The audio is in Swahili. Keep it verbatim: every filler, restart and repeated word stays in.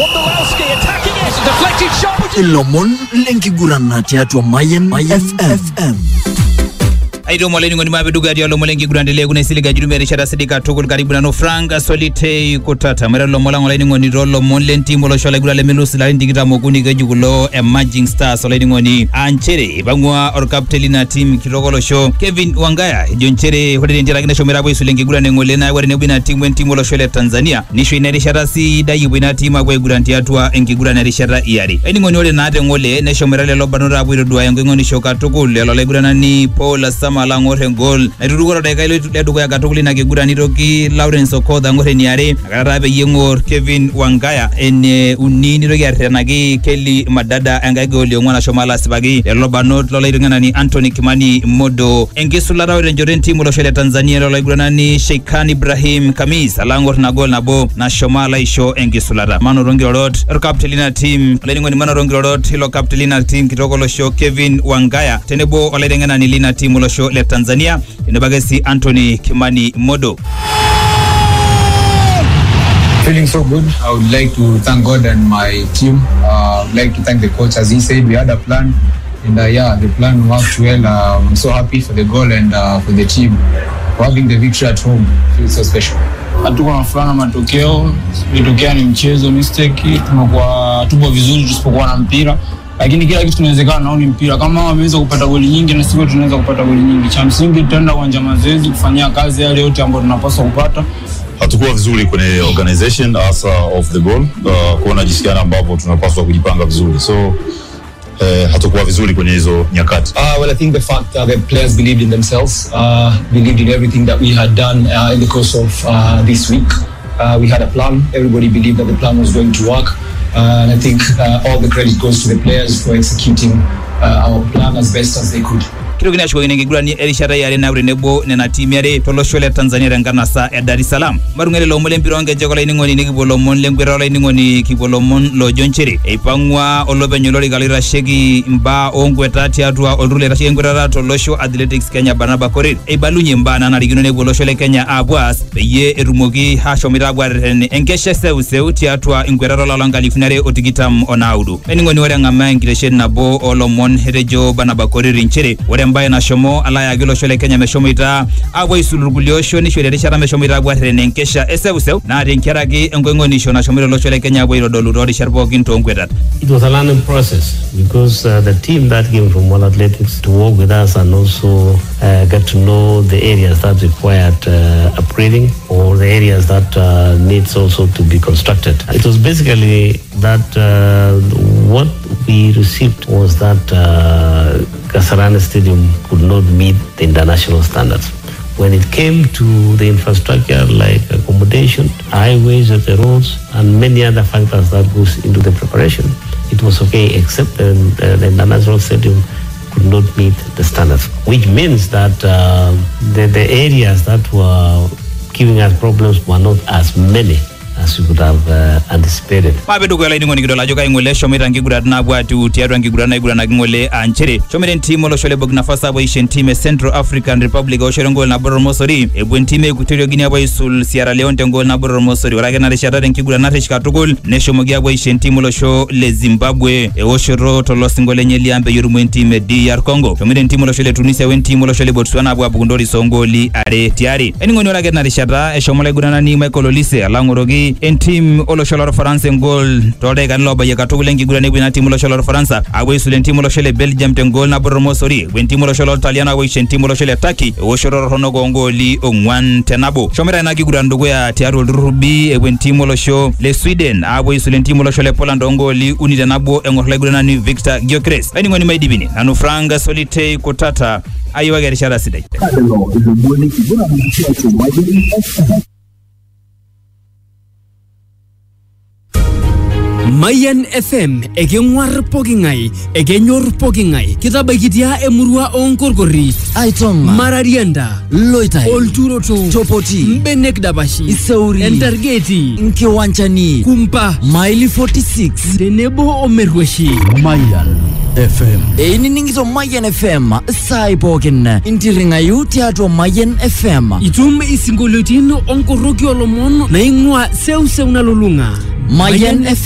Wondolowski attacking it, a deflected shot. Ilomon lenkigurana tiatwa Mayen F M. Aido moleni ngoni mabe duga dia lo molengi gurandele gune siliga jurume rishara sidika tukul karibu na no franga solite kutata mera lo mola ngoleni ngoni rolo monlen timo lo shola gurale melusi la ndigita moguni gejugulo emerging stars soleni ngoni anchere bangwa or captain team kirogolo show Kevin Wangaya jonchere hodeni ndira gine shomera boy sulengi gurane ngolena wari ne bina team wen timo lo shola Tanzania nisho ina rishara si dai bina team agwe guranti atwa engi gurane rishara iyari eni ngoni ole na ate ngole ne shomera le lo banura bwiro duwa yango ngoni shoka tukul le lo le gurana ni Paul Sama la ngore gol irugoro de kailo ledu ya gatukuli na kigurani roki Lawrence Okoda ngore niare akarabe yengor Kevin Wangaya ene unini roki arenagi Kelly Madada anga gol yongwana shomala sibagi loba not lola irungana ni Anthony Kimani Modo engesula rawe renjoren timu lo shele Tanzania lola igurana ni Sheikhan Ibrahim Kamis alangor na gol na bo na shomala isho engesula ra mano rongi rot captain team leningo ni mano rongi rot hilo captain team kitoko lo show Kevin Wangaya tenebo olerengana ni lina timu lo show le Tanzania inabagasi Anthony Kimani Modo. Feeling so good. I would like to thank God and my team. Uh, I would like to thank the coach. As he said, we had a plan, and uh, yeah, the plan worked well. Uh, I'm so happy for the goal and uh, for the team for having the victory at home. It feels so special. Hatuko nafanya matokeo, ilitokea ni mchezo mistake, tumekuwa tupo vizuri tusipokuwa na mpira. Lakini kila kitu kinawezekana na ni mpira. Kama wameweza kupata goli nyingi na sisi tunaweza kupata goli nyingi. Cha msingi tutaenda uwanja mazoezi kufanyia kazi yale yote ambayo tunapaswa kupata. Hatukuwa vizuri kwenye organization hasa of the goal. Uh, kuona jinsi gani ambapo tunapaswa kujipanga vizuri. So uh, hatukuwa vizuri kwenye hizo nyakati. Uh, well, I think the fact that the players believed in themselves, uh, believed in everything that we had done uh, in the course of uh, this week. Uh, we had a plan. Everybody believed that the plan was going to work. Uh, and I think uh, all the credit goes to the players for executing uh, our plan as best as they could. Kiro gina shiko gina gurani erishara yare na urenebo nena team yare tolo shole Tanzania rangana sa ya Dar es Salaam marungere lo mole mpiro wange jekola iningoni ni kibolo mon lengwera la iningoni kibolo mon lo jonchere eipangwa olobe nyolori galira shegi mba ongwe tati atwa olrule rashi ngwera tolo show Athletics Kenya Barnaba Korir eibalunye mba na naligino ne bolo shole Kenya abwas beye erumogi ha shomira gwarene enkeshe seu seu ti atwa ngwera la langali finare otigitam onaudu eningoni wore ngama ngreshen nabo olomon herejo Barnaba Korir inchere wore mbaye na shomo ala ya gilo shole Kenya meshomo ita agwa isulurugulio shoni shole rishara meshomo ita agwa renenkesha esewuseu na renkeragi engongoni shona shomiro lo shole Kenya agwa irodolu rodi sharbo ginto ongwedat. It was a learning process because uh, the team that came from World Athletics to work with us and also uh, get to know the areas that required uh, upgrading or the areas that uh, needs also to be constructed. It was basically that uh, what we received was that uh, Kasarani Stadium could not meet the international standards. When it came to the infrastructure like accommodation, highways, the roads, and many other factors that goes into the preparation, it was okay, except uh, the international stadium could not meet the standards, which means that uh, the, the areas that were giving us problems were not as many as we could have uh, anticipated. Mabedu kwa laini ngoni kidola joka ingole shomira ngigurad na bwatu tiaru ngigurad na igurad na ngole anchere shomira ntimo lo shole bogna fasa boy shentime Central African Republic o shole ngol na Bororo Mosori e bwentime kutelio Guinea boy sul Sierra Leone ngol na Bororo Mosori orage na reshara ngigurad na reshika tugol ne shomogia boy shentimo lo sho le Zimbabwe e o shoro to lo singole nyeliambe yuru mwentime D R Congo shomira ntimo lo shole Tunisia wentimo lo shole Botswana bwa bugundori songoli are tiari eni ngoni orage na reshara e shomola igurana ni Michael Olise alangorogi en team olo sholor France ngol tode kan loba ye katulengi gurane bina team olo sholor France awe sulen team olo shole Belgium te ngol na Bororo Mosori wen team olo sholor Italiana awe shen team olo shole Turkey o shoror hono go ngoli ongwan tenabo shomera na gigurandu go ya tiarol rubi e wen team olo show le Sweden awe sulen team olo shole Poland ngoli unida nabo engorla gurana ni Victor Gyökeres eni ngoni maidibini nanu franga solite kutata ayiwa gari shara sidai. Mayen F M egengwar pogingai egenyor pogingai kitabakitia emurua onkorkori Aitonga Mararienda Loitai Olturoto Chopoti Mbenek Dabashi Isauri Entargeti Nkiwanchani Kumpa Maili forty-six Denebo Omerweshi Mayan F M Eini ningizo Mayan F M Sai pokin Intiringa yuti atwa Mayan F M Itum isingolotin onkorokyo lomon na ingwa seu seu na lulunga Mayan F M